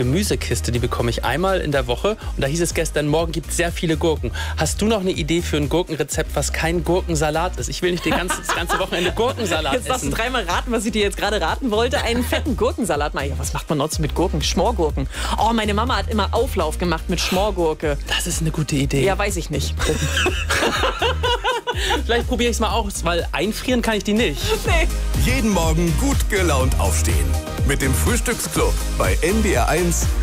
Gemüsekiste, die bekomme ich einmal in der Woche. Und da hieß es gestern, morgen gibt es sehr viele Gurken. Hast du noch eine Idee für ein Gurkenrezept, was kein Gurkensalat ist? Ich will nicht das ganze Wochenende Gurkensalat Jetzt darfst du essen. dreimal raten, was ich dir jetzt gerade raten wollte. Einen fetten Gurkensalat. Ja, was macht man noch mit Gurken? Schmorgurken. Oh, meine Mama hat immer Auflauf gemacht mit Schmorgurke. Das ist eine gute Idee. Ja, weiß ich nicht. Vielleicht probiere ich es mal aus, weil einfrieren kann ich die nicht. Nee. Jeden Morgen gut gelaunt aufstehen. Mit dem Frühstücksclub bei NDR 1